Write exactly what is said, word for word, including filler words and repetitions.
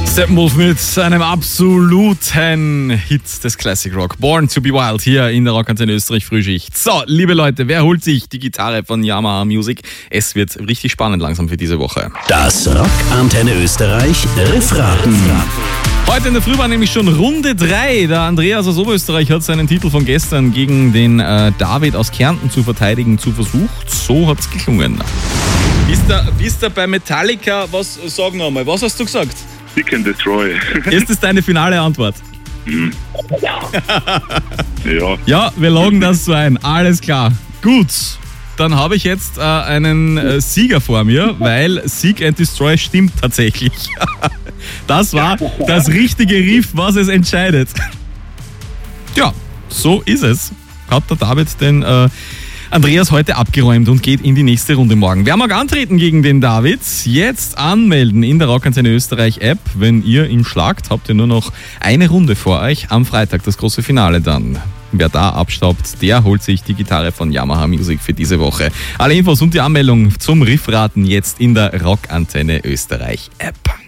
Steppenwolf mit einem absoluten Hit des Classic Rock. Born to be Wild hier in der Rockantenne Österreich Frühschicht. So, liebe Leute, wer holt sich die Gitarre von Yamaha Music? Es wird richtig spannend langsam für diese Woche. Das Rockantenne Österreich Riffraten. Heute in der Früh war nämlich schon Runde drei. Der Andreas aus Oberösterreich hat seinen Titel von gestern gegen den äh, David aus Kärnten zu verteidigen zu versucht. So hat's geklungen. Bist du, bist du bei Metallica, was, sag noch einmal, was hast du gesagt? Seek and Destroy. Ist das deine finale Antwort? Hm. Ja. Ja, wir loggen das so ein. Alles klar. Gut. Dann habe ich jetzt äh, einen äh, Sieger vor mir, weil Seek and Destroy stimmt tatsächlich. Das war das richtige Riff, was es entscheidet. Ja, so ist es. Hat der David den äh, Andreas heute abgeräumt und geht in die nächste Runde morgen. Wer mag antreten gegen den David? Jetzt anmelden in der Rockantenne Österreich App. Wenn ihr ihn schlagt, habt ihr nur noch eine Runde vor euch. Am Freitag das große Finale dann. Wer da abstaubt, der holt sich die Gitarre von Yamaha Music für diese Woche. Alle Infos und die Anmeldung zum Riffraten jetzt in der Rockantenne Österreich App.